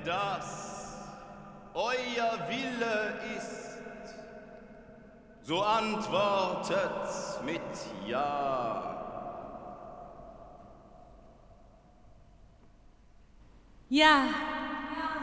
das euer Wille ist, so antwortet mit Ja. Ja.